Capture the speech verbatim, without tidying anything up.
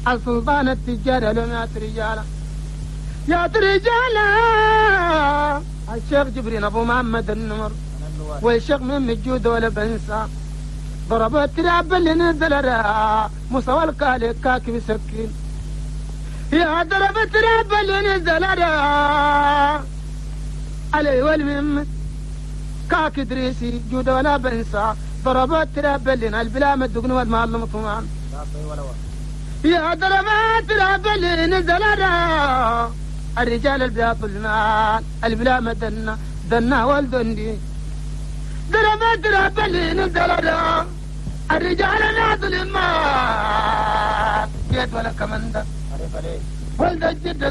السلطان التجار لهم يا رجاله يا رجاله الشيخ جبرين ابو محمد النمر والشيخ من الجود ولا بنسى ضربت تراب اللي نزل راه مستوى الكالي كاكي بسكين يا ضربت تراب اللي نزل راه علي والمم كاكي دريسي جود ولا بنسى ضربت تراب اللي البلا مدقن والمعلم طمان يا ضربت تراب اللي نزل راه الرجال البياض المال البلا مدنا دنا والدندي ضربت تراب اللي نزل راه الرجال الناس المال جيت ولا كمندر ولد الجد